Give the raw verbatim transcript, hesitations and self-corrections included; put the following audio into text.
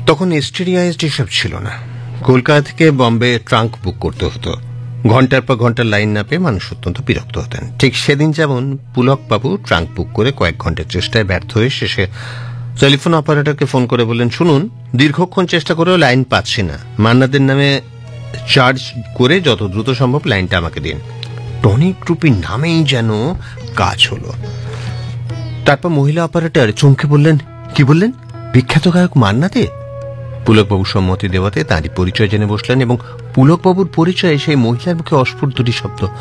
তখন এস্টেরিয়াইজড এসব ছিল না। কলকাতা থেকে বম্বে ট্রাঙ্ক বুক করতে হতো। ঘন্টার পর ঘন্টার লাইন না পেয়ে মানুষ অত্যন্ত বিরক্ত হতেন। ঠিক সেদিন যেমন পুলকবাবু ট্রাঙ্ক বুক করে কয়েক ঘন্টার চেষ্টায় ব্যর্থ হয়ে শেষে টেলিফোন অপারেটরকে ফোন করে বললেন, শুনুন, দীর্ঘক্ষণ চেষ্টা করেও লাইন পাচ্ছি না, মান্নাদের নামে চার্জ করে যত দ্রুত সম্ভব লাইনটা আমাকে দিন। টনিক গ্রুপের নামেই যেন কাজ হলো। তারপর মহিলা অপারেটর চমকে বললেন, কি বললেন, বিখ্যাত গায়ক মান্না দে? পুলকবাবু সম্মতি দেওয়াতে তাঁরই পরিচয় জেনে বসলেন এবং পুলকবাবুর পরিচয়ে সেই মহিলার মুখে অস্ফুট দুটি শব্দ,